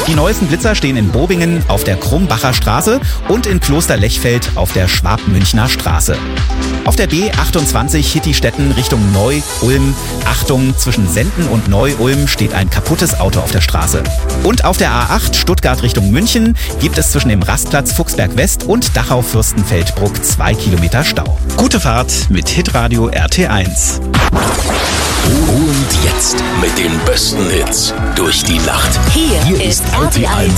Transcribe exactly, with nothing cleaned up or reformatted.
Die neuesten Blitzer stehen in Bobingen auf der Krumbacher Straße und in Klosterlechfeld auf der Schwabmünchner Straße. Auf der B achtundzwanzig Hittistetten Richtung Neu-Ulm. Achtung, zwischen Senden und Neu-Ulm steht ein kaputtes Auto auf der Straße. Und auf der A acht Stuttgart Richtung München gibt es zwischen dem Rastplatz Fuchsberg West und Dachau-Fürstenfeldbruck zwei Kilometer Stau. Gute Fahrt mit Hitradio R T eins. Und jetzt mit den besten Hits durch die Nacht. Hier, Hier ist R T eins.